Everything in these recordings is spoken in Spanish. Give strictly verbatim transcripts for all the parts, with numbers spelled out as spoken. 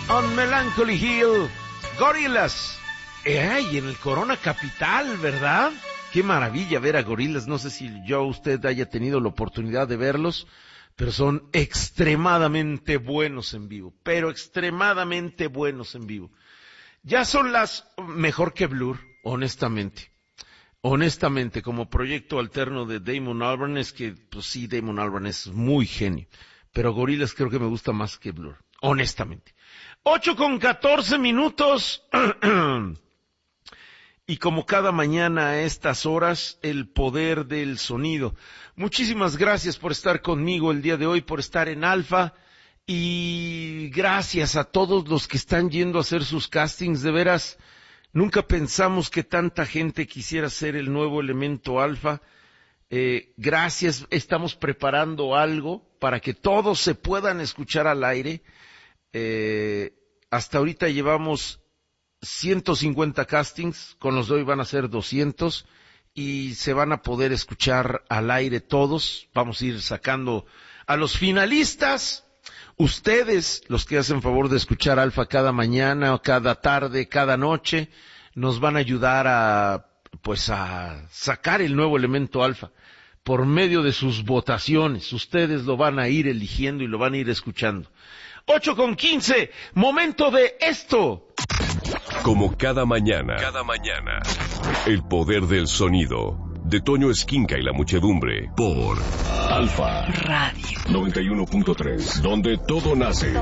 On Melancholy Hill, Gorillaz. Eh, ay, en el Corona Capital, ¿verdad? Qué maravilla ver a Gorillaz. No sé si yo usted haya tenido la oportunidad de verlos, pero son extremadamente buenos en vivo, pero extremadamente buenos en vivo. Ya son las mejor que Blur, honestamente. Honestamente, como proyecto alterno de Damon Albarn, es que, pues sí, Damon Albarn es muy genio, pero Gorillaz creo que me gusta más que Blur, honestamente. Ocho con catorce minutos, y como cada mañana a estas horas, el poder del sonido. Muchísimas gracias por estar conmigo el día de hoy, por estar en Alfa, y gracias a todos los que están yendo a hacer sus castings. De veras, nunca pensamos que tanta gente quisiera ser el nuevo Elemento Alfa. Eh, gracias, estamos preparando algo para que todos se puedan escuchar al aire. Eh, hasta ahorita llevamos ciento cincuenta castings, con los de hoy van a ser doscientos, y se van a poder escuchar al aire todos. Vamos a ir sacando a los finalistas. Ustedes, los que hacen favor de escuchar Alfa cada mañana, cada tarde, cada noche, nos van a ayudar a, pues a sacar el nuevo Elemento Alfa por medio de sus votaciones. Ustedes lo van a ir eligiendo y lo van a ir escuchando. Ocho con quince, momento de esto. Como cada mañana, cada mañana, el poder del sonido, de Toño Esquinca y la muchedumbre, por Alfa Radio noventa y uno punto tres, donde todo nace.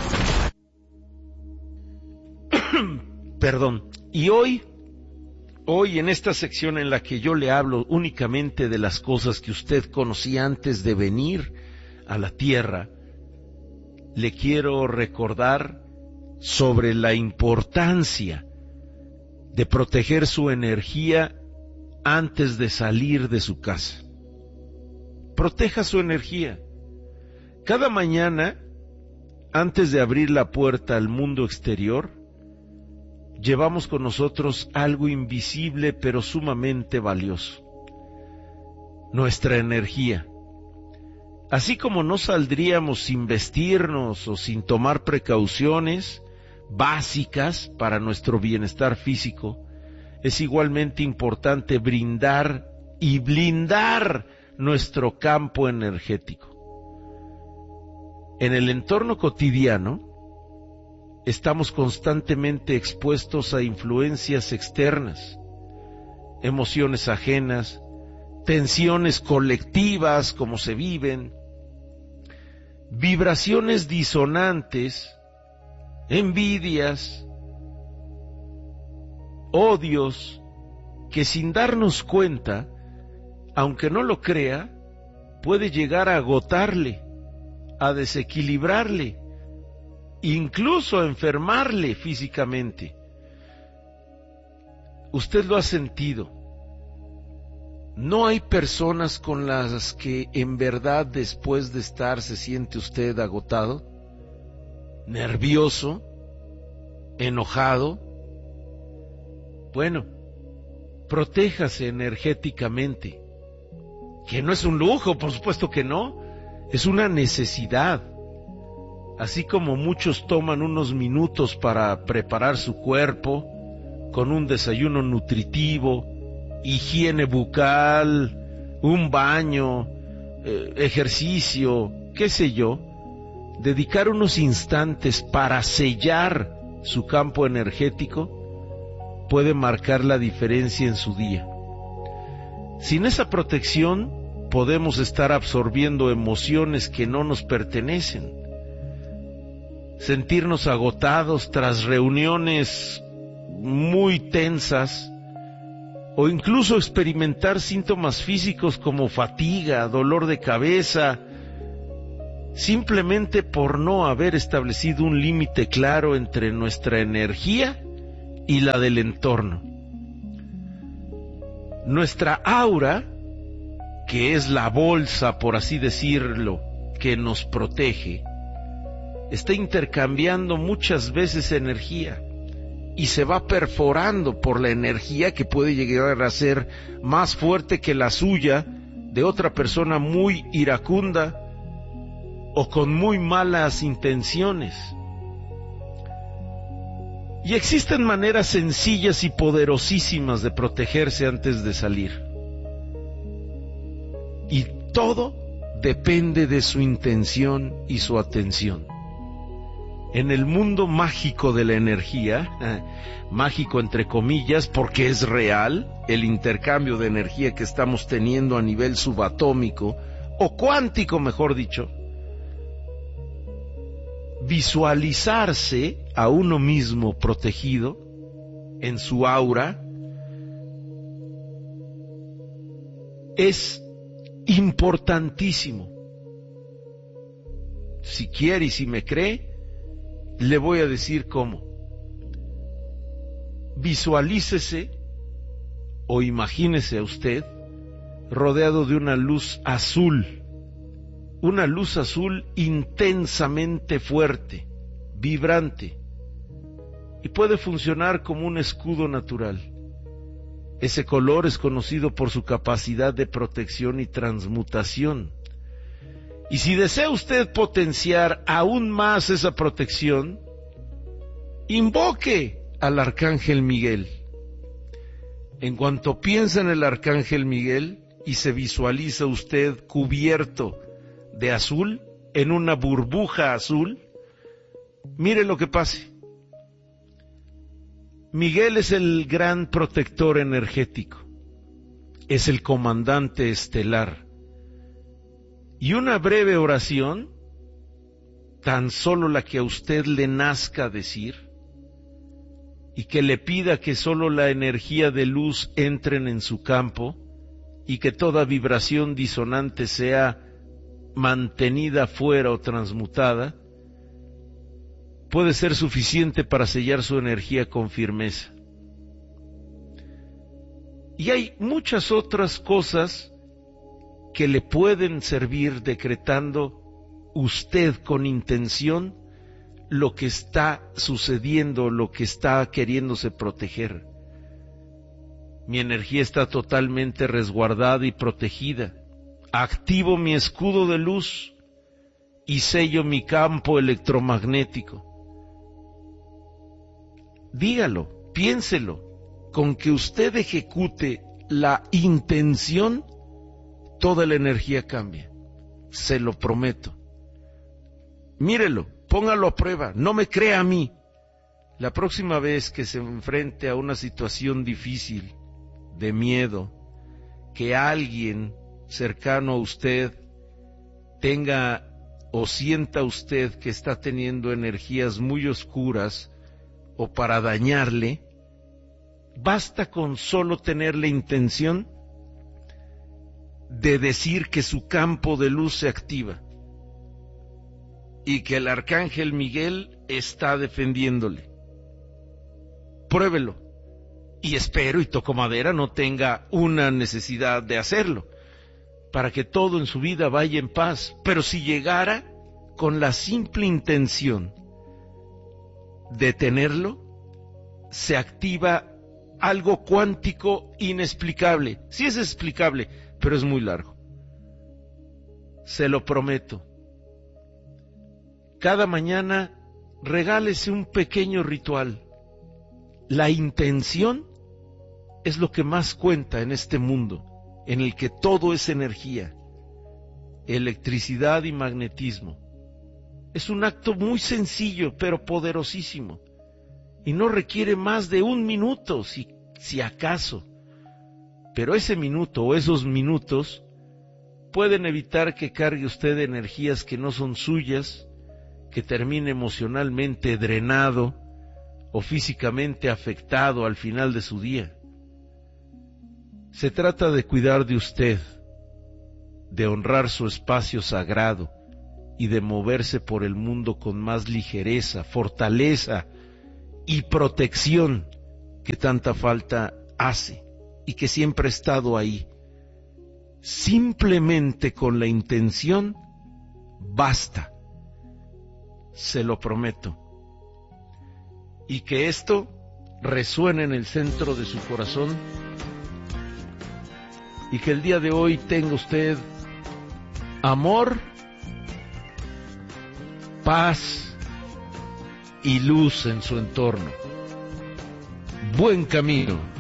Perdón. Y hoy, hoy en esta sección en la que yo le hablo únicamente de las cosas que usted conocía antes de venir a la Tierra, le quiero recordar sobre la importancia de proteger su energía antes de salir de su casa. Proteja su energía. Cada mañana, antes de abrir la puerta al mundo exterior, llevamos con nosotros algo invisible pero sumamente valioso: nuestra energía. Así como no saldríamos sin vestirnos o sin tomar precauciones básicas para nuestro bienestar físico, es igualmente importante brindar y blindar nuestro campo energético. En el entorno cotidiano, estamos constantemente expuestos a influencias externas, emociones ajenas, tensiones colectivas como se viven, vibraciones disonantes, envidias, odios, que sin darnos cuenta, aunque no lo crea, puede llegar a agotarle, a desequilibrarle, incluso a enfermarle físicamente. Usted lo ha sentido. ¿No hay personas con las que en verdad después de estar se siente usted agotado, nervioso, enojado? Bueno, protéjase energéticamente, que no es un lujo, por supuesto que no, es una necesidad. Así como muchos toman unos minutos para preparar su cuerpo con un desayuno nutritivo, higiene bucal, un baño, eh, ejercicio, qué sé yo, dedicar unos instantes para sellar su campo energético puede marcar la diferencia en su día. Sin esa protección podemos estar absorbiendo emociones que no nos pertenecen, sentirnos agotados tras reuniones muy tensas, o incluso experimentar síntomas físicos como fatiga, dolor de cabeza, simplemente por no haber establecido un límite claro entre nuestra energía y la del entorno. Nuestra aura, que es la bolsa, por así decirlo, que nos protege, está intercambiando muchas veces energía y se va perforando por la energía que puede llegar a ser más fuerte que la suya de otra persona muy iracunda o con muy malas intenciones. Y existen maneras sencillas y poderosísimas de protegerse antes de salir. Y todo depende de su intención y su atención. En el mundo mágico de la energía, eh, mágico entre comillas, porque es real, el intercambio de energía que estamos teniendo a nivel subatómico, o cuántico mejor dicho, visualizarse a uno mismo protegido en su aura es importantísimo. Si quiere y si me cree, le voy a decir cómo. Visualícese o imagínese a usted rodeado de una luz azul, una luz azul intensamente fuerte, vibrante, y puede funcionar como un escudo natural. Ese color es conocido por su capacidad de protección y transmutación. Y si desea usted potenciar aún más esa protección, invoque al Arcángel Miguel. En cuanto piensa en el Arcángel Miguel y se visualiza usted cubierto de azul, en una burbuja azul, mire lo que pase. Miguel es el gran protector energético, es el comandante estelar. Y una breve oración, tan solo la que a usted le nazca decir, y que le pida que solo la energía de luz entren en su campo, y que toda vibración disonante sea mantenida fuera o transmutada, puede ser suficiente para sellar su energía con firmeza. Y hay muchas otras cosas que le pueden servir decretando usted con intención lo que está sucediendo, lo que está queriéndose proteger. Mi energía está totalmente resguardada y protegida. Activo mi escudo de luz y sello mi campo electromagnético. Dígalo, piénselo, con que usted ejecute la intención, toda la energía cambia, se lo prometo. Mírelo, póngalo a prueba, no me crea a mí. La próxima vez que se enfrente a una situación difícil, de miedo, que alguien cercano a usted tenga o sienta usted que está teniendo energías muy oscuras o para dañarle, basta con solo tener la intención de decir que su campo de luz se activa y que el Arcángel Miguel está defendiéndole. Pruébelo, y espero y toco madera no tenga una necesidad de hacerlo, para que todo en su vida vaya en paz. Pero si llegara con la simple intención de tenerlo, se activa algo cuántico inexplicable. Sí es explicable, pero es muy largo. Se lo prometo. Cada mañana regálese un pequeño ritual. La intención es lo que más cuenta en este mundo, en el que todo es energía, electricidad y magnetismo. Es un acto muy sencillo, pero poderosísimo, y no requiere más de un minuto, si, si acaso. Pero ese minuto o esos minutos pueden evitar que cargue usted energías que no son suyas, que termine emocionalmente drenado o físicamente afectado al final de su día. Se trata de cuidar de usted, de honrar su espacio sagrado y de moverse por el mundo con más ligereza, fortaleza y protección que tanta falta hace y que siempre ha estado ahí. Simplemente con la intención basta, se lo prometo. Y que esto resuene en el centro de su corazón, y que el día de hoy tenga usted amor, paz y luz en su entorno. buen camino.